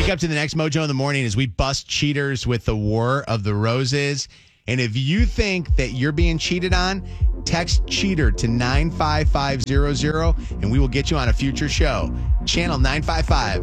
Wake up to the next Mojo in the morning as we bust cheaters with the War of the Roses. And if you think that you're being cheated on, text cheater to 95500 and we will get you on a future show. Channel 955.